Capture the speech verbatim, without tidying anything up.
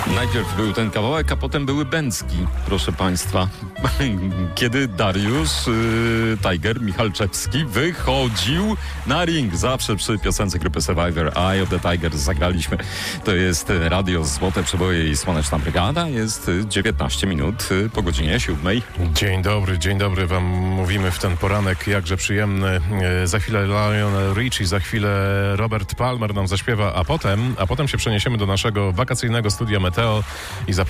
Najpierw był ten kawałek, a potem były bęcki, proszę państwa. Kiedy Dariusz yy, Tiger Michalczewski wychodził na ring. Zawsze przy piosence grupy Survivor Eye of the Tiger zagraliśmy. To jest Radio Złote Przeboje i Słoneczna Brygada. Jest dziewiętnaście minut po godzinie siódmej. Dzień dobry, dzień dobry wam mówimy w ten poranek, jakże przyjemny. Za chwilę Lionel Richie, za chwilę Robert Palmer nam zaśpiewa, a potem, a potem się przeniesiemy do naszego wakacyjnego studia Meteo i zapraszamy